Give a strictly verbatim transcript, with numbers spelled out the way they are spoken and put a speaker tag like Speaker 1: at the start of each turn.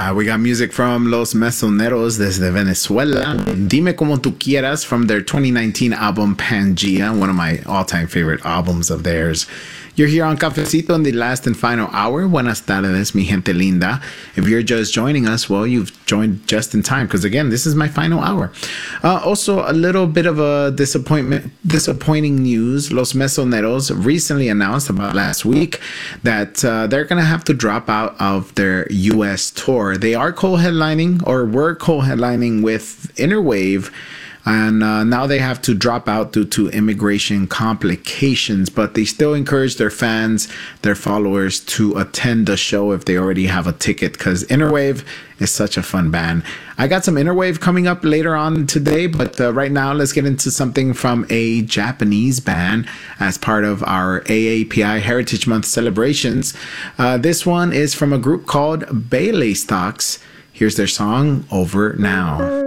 Speaker 1: Uh, we got music from Los Mesoneros desde Venezuela. Dime Como Tu Quieras from their twenty nineteen album Pangea, one of my all-time favorite albums of theirs. You're here on Cafecito in the last and final hour. Buenas tardes, mi gente linda. If you're just joining us, well, you've joined just in time because, again, this is my final hour. Uh, also, a little bit of a disappointment, disappointing news. Los Mesoneros recently announced about last week that uh, they're going to have to drop out of their U S tour. They are co-headlining or were co-headlining with Innerwave. And uh, now they have to drop out due to immigration complications, but they still encourage their fans, their followers to attend the show if they already have a ticket, because Innerwave is such a fun band. I got some Innerwave coming up later on today, but uh, right now let's get into something from a Japanese band as part of our A A P I Heritage Month celebrations. Uh, this one is from a group called Bailey Stocks. Here's their song, Over Now.